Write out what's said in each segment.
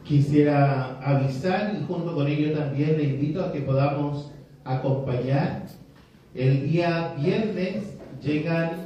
quisiera avisar y junto con ello también le invito a que podamos acompañar. El día viernes llegan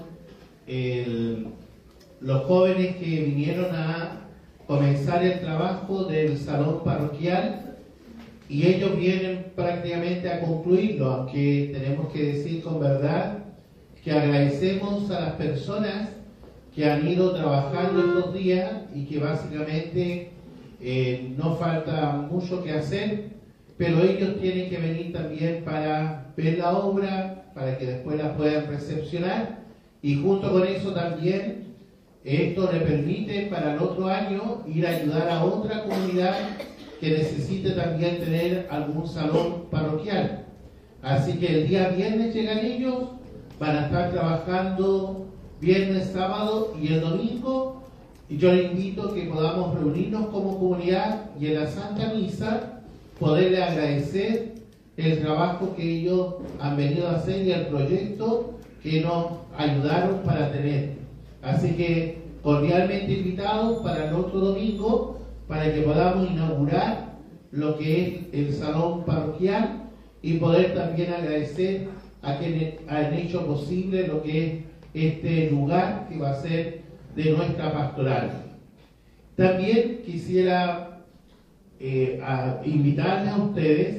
los jóvenes que vinieron a comenzar el trabajo del salón parroquial y ellos vienen prácticamente a concluirlo, aunque tenemos que decir con verdad que agradecemos a las personas que han ido trabajando estos días y que básicamente no falta mucho que hacer, pero ellos tienen que venir también para ver la obra, para que después la puedan recepcionar, y junto con eso también esto le permite para el otro año ir a ayudar a otra comunidad que necesite también tener algún salón parroquial. Así que el día viernes llegan ellos, van a estar trabajando viernes, sábado y el domingo, y yo les invito a que podamos reunirnos como comunidad y en la Santa Misa poderle agradecer el trabajo que ellos han venido a hacer y el proyecto que nos ayudaron para tener. Así que cordialmente invitados para el otro domingo para que podamos inaugurar lo que es el salón parroquial y poder también agradecer a quienes han hecho posible lo que es este lugar que va a ser de nuestra pastoral. También quisiera invitarles a ustedes